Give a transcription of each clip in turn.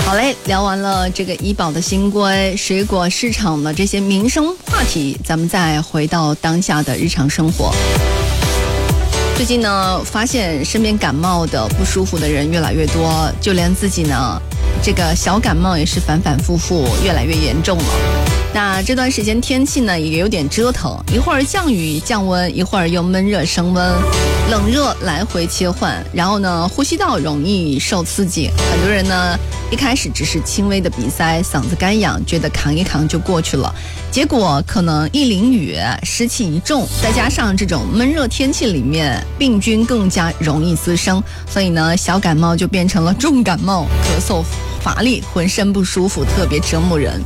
好嘞，聊完了这个医保的新规、水果市场的这些民生话题，咱们再回到当下的日常生活。最近呢，发现身边感冒的不舒服的人越来越多，就连自己呢，这个小感冒也是反反复复，越来越严重了。那这段时间天气呢也有点折腾，一会儿降雨降温，一会儿又闷热升温，冷热来回切换，然后呢呼吸道容易受刺激，很多人呢一开始只是轻微的鼻塞，嗓子干痒，觉得扛一扛就过去了，结果可能一淋雨，湿气一重，再加上这种闷热天气里面病菌更加容易滋生，所以呢小感冒就变成了重感冒，咳嗽乏力，浑身不舒服，特别折磨人。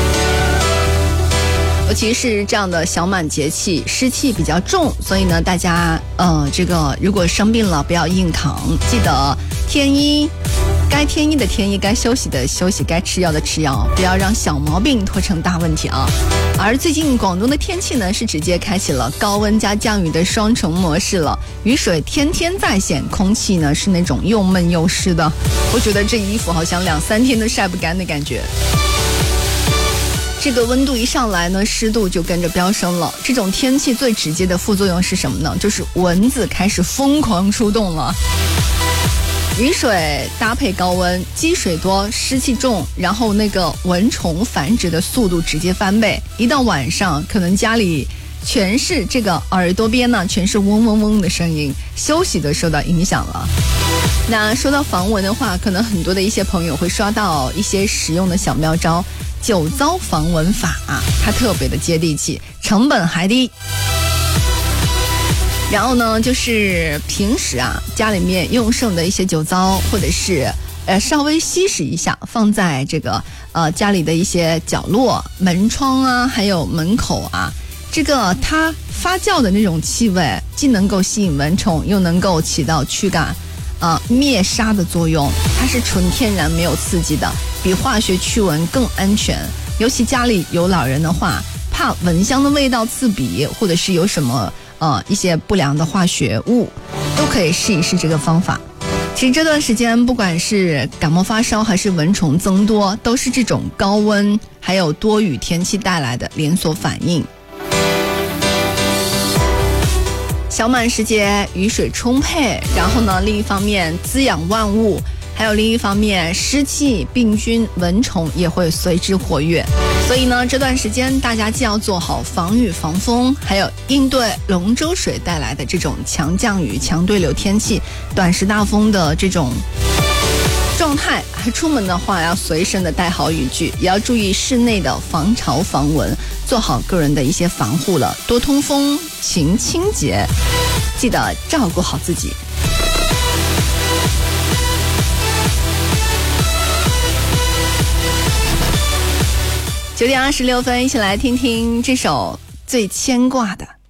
尤其是这样的小满节气，湿气比较重，所以呢大家这个如果生病了不要硬扛，记得添衣，该添衣的添衣，该休息的休息，该吃药的吃药，不要让小毛病拖成大问题啊。而最近广东的天气呢是直接开启了高温加降雨的双重模式了，雨水天天在线，空气呢是那种又闷又湿的，我觉得这衣服好像2-3天都晒不干的感觉。这个温度一上来呢，湿度就跟着飙升了。这种天气最直接的副作用是什么呢？就是蚊子开始疯狂出动了。雨水搭配高温，积水多，湿气重，然后那个蚊虫繁殖的速度直接翻倍。一到晚上，可能家里全是这个耳朵边呢，全是嗡嗡嗡的声音，休息都受到影响了。那说到防蚊的话，可能很多的一些朋友会刷到一些实用的小妙招。酒糟防蚊法它特别的接地气，成本还低。然后呢，就是平时家里面用剩的一些酒糟，或者是稍微稀释一下，放在这个家里的一些角落、门窗还有门口这个它发酵的那种气味，既能够吸引蚊虫，又能够起到驱赶灭杀的作用，它是纯天然没有刺激的，比化学驱蚊更安全。尤其家里有老人的话，怕蚊香的味道刺鼻，或者是有什么一些不良的化学物，都可以试一试这个方法。其实这段时间不管是感冒发烧还是蚊虫增多，都是这种高温还有多雨天气带来的连锁反应。小满时节雨水充沛，然后呢另一方面滋养万物，还有另一方面湿气、病菌、蚊虫也会随之活跃。所以呢这段时间大家既要做好防雨防风，还有应对龙舟水带来的这种强降雨、强对流天气、短时大风的这种状态，还出门的话要随身的带好雨具，也要注意室内的防潮防蚊，做好个人的一些防护了，多通风、勤清洁，记得照顾好自己。9点26分，一起来听听这首最牵挂的。